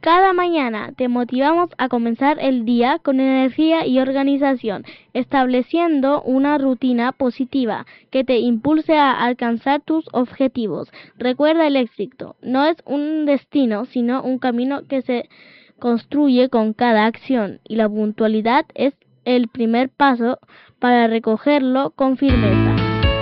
Cada mañana te motivamos a comenzar el día con energía y organización, estableciendo una rutina positiva que te impulse a alcanzar tus objetivos. Recuerda, el éxito no es un destino, sino un camino que se construye con cada acción, y la puntualidad es el primer paso para recogerlo con firmeza.